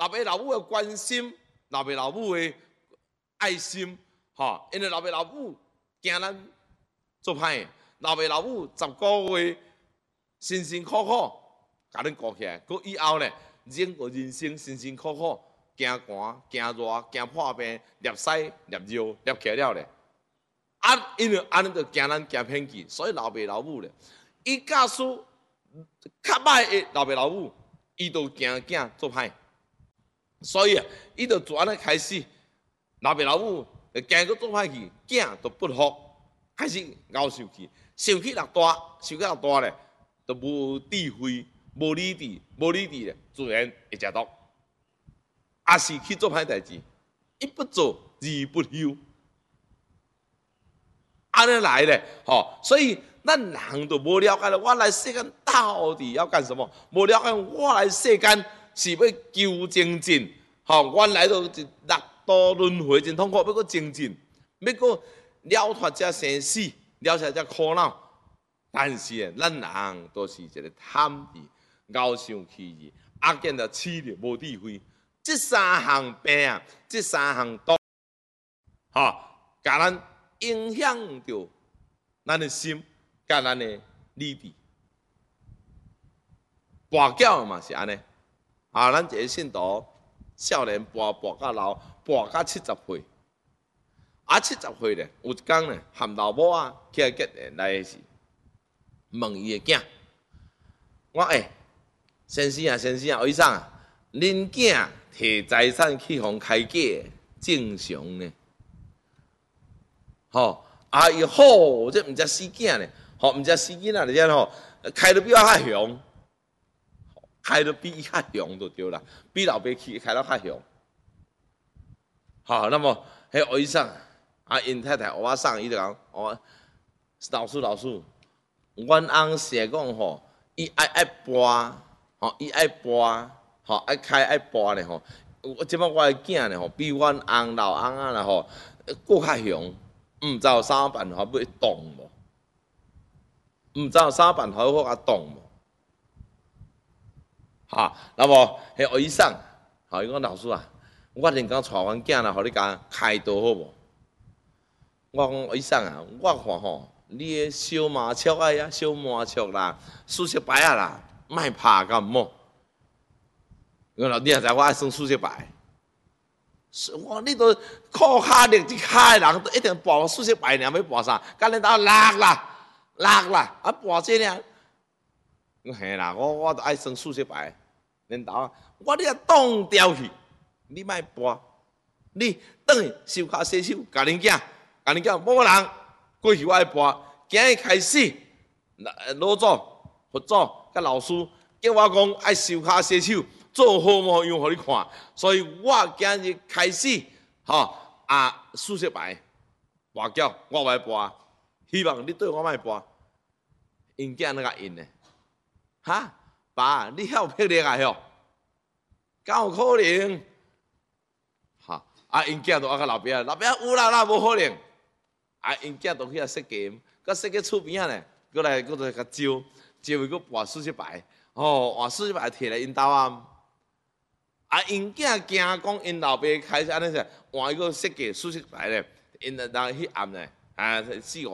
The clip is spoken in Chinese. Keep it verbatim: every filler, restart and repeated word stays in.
老爸老母的关心，老爸老母的爱心，吼，因为老爸老母惊咱做歹，老爸老母十个月辛辛苦苦甲恁顾起来，佮以后呢，整个人生辛辛苦苦，惊寒、惊热、惊破病、摄屎、摄尿、摄起了咧。啊，因为安尼就惊咱惊偏去，所以老爸老母咧，伊假使较歹的老爸老母，伊就惊囝做歹，所以啊，伊就自安尼开始，老爸老母就惊佮做歹去，囝就不服，开始熬受气，受气落大，受气落大咧，就无智慧、无理智、无理智咧，自然会食毒，也是去做歹代志，一不做二不休。安尼来咧，吼，所以咱人就无了解了，我来世间到底要干什么？无了解我来世间是要求精进，吼，原来就六道轮回真痛苦，要搁精进，要搁了脱这生死，了脱这苦恼。但是诶，咱人都是一个贪字、傲上气字，啊，见到痴着无智慧，这三项病啊，这三项毒，吼，甲咱影响着咱的心，甲咱的理智。跋筊嘛是安尼，啊，咱一个信徒少年跋跋到老，跋到七十岁，啊，七十岁咧，有一天咧，含老母啊起来结缘来的是，问伊的囝，我诶、欸，先生啊，先生啊，医生啊，恁囝摕财产去互开价，正常呢？吼、啊伊好，这毋只死囝呢，吼，毋只死囡仔，而且吼，开得比我较凶，开得比伊较凶就对啦，比老爸去开得较凶。好，那么迄个医生啊，因太太我送伊就讲，我老师老师，阮翁是讲吼，伊爱爱跋，吼，伊爱跋，吼，爱开爱跋咧吼。我即摆我的囝咧吼，比阮翁老翁啊啦吼，佫较凶。毋知有啥办法要动无？毋知有啥办法好甲动无？哈，那么迄医生，吼，伊讲老师啊，我连讲带阮囝啦，互你甲开刀好无？我讲医生啊，我看吼，你诶小麻雀啊呀，小麻雀啦，输血牌啊啦，莫拍甲毋好。因为你也知我爱算输血牌。我你都靠卡力一卡的人，都一定跋数学牌，尔要跋啥？甲恁兜落啦，落啦，啊跋这尔。我嘿啦，我我都爱算数学牌，恁兜我你啊挡掉去，你莫跋，你等去收卡洗手，甲恁囝，甲恁囝某人过去我爱跋，今日开始，老祖、佛祖甲老师叫我讲爱收卡洗手。做好模样互你看，所以我今日开始，吼啊数学牌，跋筊我来跋，希望你对我莫跋，因囝那个因呢？哈，爸，你晓霹雳啊吼？敢有可能？哈，啊因囝都阿个老爸，老爸有啦啦，无可能。啊因囝都去啊设计，佮设计厝边仔呢，过来过来甲招，招伊个跋数学牌，哦，换数学牌摕来因兜啊。啊，因囝惊讲因老爸开始安尼说，换一个设计数学牌咧，因人去暗咧，啊四五。